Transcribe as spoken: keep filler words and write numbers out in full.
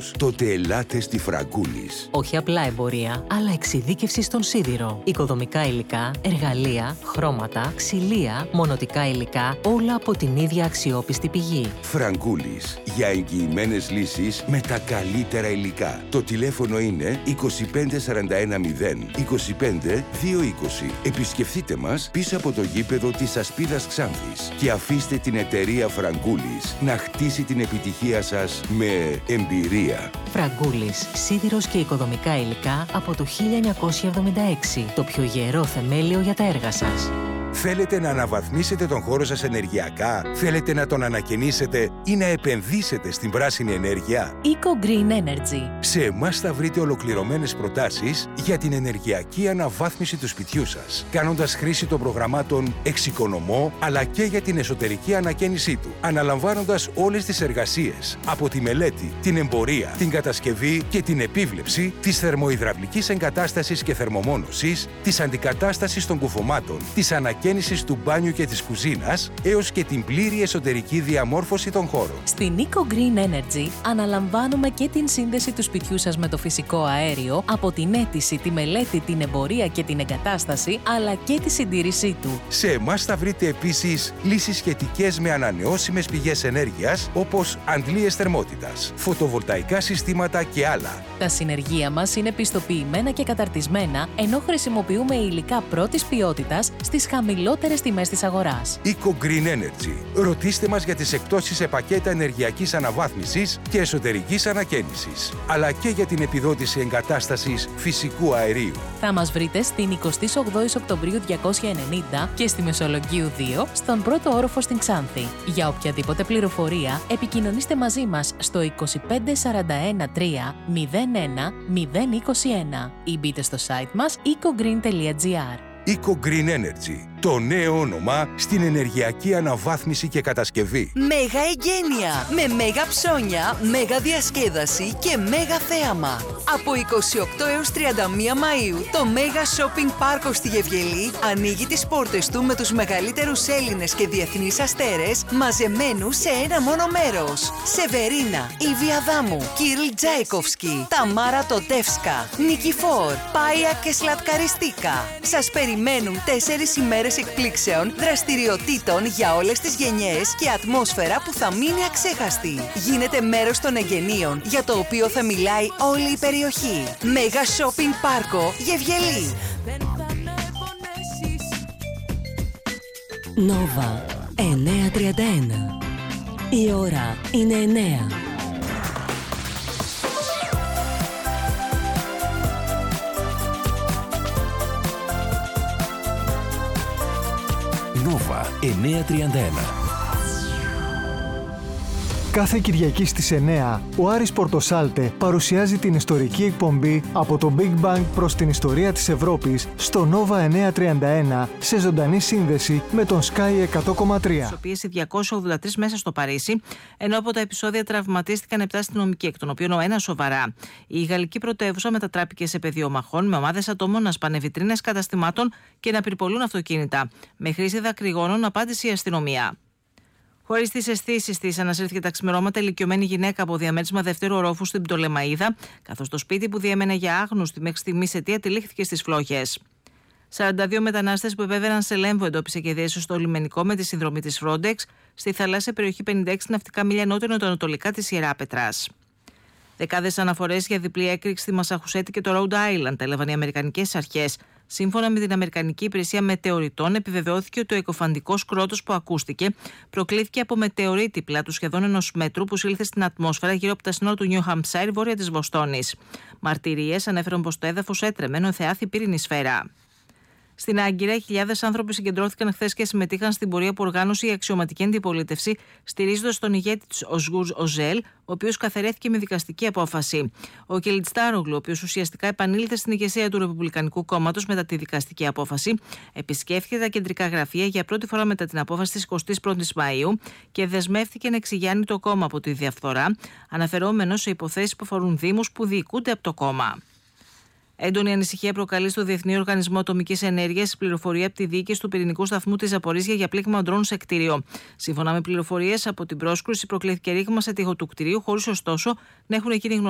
σίδηρος, τότε ελάτε στη Φραγκούλης. Όχι απλά εμπορία, αλλά εξειδίκευση στον σίδηρο. Οικοδομικά υλικά, εργαλεία, χρώματα, ξυλία, μονοτικά υλικά, όλα από την ίδια αξιόπιστη πηγή. Φραγκούλης. Για εγγυημένες λύσεις με τα καλύτερα υλικά. Το τηλέφωνο είναι είκοσι πέντε σαράντα ένα μηδέν είκοσι πέντε δύο είκοσι. Επισκεφτείτε μας πίσω από το γήπεδο της Ασπίδας Ξάνθης και αφήστε την εταιρεία Φραγκούλης να χτίσει την επιτυχία σας με εμπειρία. Φραγκούλης, σίδηρος και οικοδομικά υλικά από το χίλια εννιακόσια εβδομήντα έξι. Το πιο γερό θεμέλιο για τα έργα σας. Θέλετε να αναβαθμίσετε τον χώρο σας ενεργειακά? Θέλετε να τον ανακαινήσετε ή να επενδύσετε στην πράσινη ενέργεια? Eco Green Energy. Σε εμάς θα βρείτε ολοκληρωμένες προτάσεις για την ενεργειακή αναβάθμιση του σπιτιού σας, κάνοντας χρήση των προγραμμάτων Εξοικονομώ, αλλά και για την εσωτερική ανακαίνισή του, αναλαμβάνοντας όλες τις εργασίες, από τη μελέτη, την εμπορία, την κατασκευή και την επίβλεψη της θερμοϊδραυλικής εγκατάστασης και θερμομόνωσης, της αντικατάστασης των κουφωμάτων, της ανακαίνισης του μπάνιου και της κουζίνας, έως και την πλήρη εσωτερική διαμόρφωση των χώρων. Στην Eco Green Energy αναλαμβάνουμε και την σύνδεση του σπιτιού σας με το φυσικό αέριο, από την αίτηση, τη μελέτη, την εμπορία και την εγκατάσταση, αλλά και τη συντήρησή του. Σε εμάς θα βρείτε επίσης λύσεις σχετικές με ανανεώσιμες πηγές ενέργειας, όπως αντλίες θερμότητας, φωτοβολταϊκά συστήματα και άλλα. Τα συνεργεία μας είναι πιστοποιημένα και καταρτισμένα, ενώ χρησιμοποιούμε υλικά πρώτης ποιότητας στις χαμηλότερες τιμές της αγοράς. Eco Green Energy. Ρωτήστε μας για τις εκπτώσεις σε πακέτα ενεργειακής αναβάθμισης και εσωτερικής ανακαίνισης, αλλά και για την επιδότηση εγκατάστασης φυσικού αερίου. Θα μας βρείτε στην εικοστή όγδοη Οκτωβρίου διακόσια ενενήντα και στη Μεσολογγίου δύο, στον πρώτο όροφο στην Ξάνθη. Για οποιαδήποτε πληροφορία, επικοινωνήστε μαζί μας στο είκοσι πέντε σαράντα ένα τρία μηδέν ένα μηδέν είκοσι ένα ή μπείτε στο site μας eco green τελεία gr. Eco Green Energy. Το νέο όνομα στην ενεργειακή αναβάθμιση και κατασκευή. Μέγα εγγένεια με μέγα ψώνια, μέγα διασκέδαση και μέγα θέαμα. Από είκοσι οκτώ έως τριάντα μία Μαΐου, το Μέγα Shopping Πάρκο στη Γευγελή ανοίγει τις πόρτες του με τους μεγαλύτερους Έλληνες και διεθνείς αστέρες μαζεμένους σε ένα μόνο μέρος. Σεβερίνα, Ιβη Αδάμου, Κίριλ Τζάικοφσκι, Ταμάρα Τοτεύσκα, Νικηφόρ, Πάια και Σλατκαριστίκα. Σας περιμένουν τέσσερις ημέρες εκπλήξεων, δραστηριοτήτων για όλες τις γενιές και ατμόσφαιρα που θα μείνει αξέχαστη. Γίνετε μέρος των εγγενείων για το οποίο θα μιλάει όλη η περιοχή. Μέγα Shopping Πάρκο Γευγελή. Νόβα εννιακόσια τριάντα ένα. Η ώρα είναι εννέα. Νόβα εννιακόσια τριάντα ένα. Κάθε Κυριακή στις εννέα, ο Άρης Πορτοσάλτε παρουσιάζει την ιστορική εκπομπή «Από το Big Bang προς την ιστορία της Ευρώπης» στο Νόβα εννιακόσια τριάντα ένα, σε ζωντανή σύνδεση με τον Sky εκατό κόμμα τρία. Ισοπίεση διακόσιοι ογδόντα τρεις μέσα στο Παρίσι, ενώ από τα επεισόδια τραυματίστηκαν επτά αστυνομικοί, εκ των οποίων ο ένας σοβαρά. Η γαλλική πρωτεύουσα μετατράπηκε σε πεδίο μαχών, με ομάδες ατόμων να σπάνε βιτρίνες καταστημάτων και να πυρπολούν αυτοκίνητα. Με χρήση δακρυγόνων απάντησε η αστυνομία. Χωρίς τις αισθήσεις της, ανασύρθηκε τα ξημερώματα ηλικιωμένη γυναίκα από διαμέρισμα δευτέρου ορόφου στην Πτολεμαΐδα, καθώς το σπίτι που διέμενε για άγνωστη μέχρι στιγμής αιτία τυλίχθηκε στις φλόγες. σαράντα δύο μετανάστες που επέβαιναν σε Λέμβο εντόπισε και διέσωσε στο λιμενικό με τη συνδρομή της Frontex στη θαλάσσια περιοχή πενήντα έξι ναυτικά μίλια νότιο-νοτιοανατολικά της Ιεράπετρας. Δεκάδες αναφορές για διπλή έκρηξη στη Μασαχουσέτη και το Rhode Island έλαβαν οι αμερικανικές αρχές. Σύμφωνα με την Αμερικανική Υπηρεσία Μετεωριτών, επιβεβαιώθηκε ότι ο εκοφαντικός κρότος που ακούστηκε προκλήθηκε από μετεωρίτη πλάτου σχεδόν ενός μέτρου που σύλθε στην ατμόσφαιρα γύρω από τα σύνορα του Νιου Χαμψάιρ, βόρεια της Βοστόνης. Μαρτυρίες ανέφεραν πως το έδαφος έτρεμε ενώ θεάθη πύρινη σφαίρα. Στην Άγκυρα, χιλιάδες άνθρωποι συγκεντρώθηκαν χθες και συμμετείχαν στην πορεία που οργάνωσε η αξιωματική αντιπολίτευση, στηρίζοντας τον ηγέτη της Οσγούρ Οζέλ, ο οποίος καθαιρέθηκε με δικαστική απόφαση. Ο Κιλιτστάρογλου, ο οποίος ουσιαστικά επανήλθε στην ηγεσία του Ρεπουμπλικανικού Κόμματος μετά τη δικαστική απόφαση, επισκέφθηκε τα κεντρικά γραφεία για πρώτη φορά μετά την απόφαση της εικοστής πρώτης Μαΐου και δεσμεύτηκε να εξηγιάνει το κόμμα από τη διαφθορά, αναφερόμενος σε υποθέσεις που αφορούν δήμους που διοικούνται από το κόμμα. Έντονη ανησυχία προκαλεί στο Διεθνή Οργανισμό Ατομικής Ενέργειας η πληροφορία από τη διοίκηση του πυρηνικού σταθμού της Ζαπορίζια για πλήγμα ντρόουν σε κτίριο. Σύμφωνα με πληροφορίες από την πρόσκρουση, προκλήθηκε ρήγμα σε τοίχο του κτηρίου, χωρίς ωστόσο να έχουν γίνει γνωστοί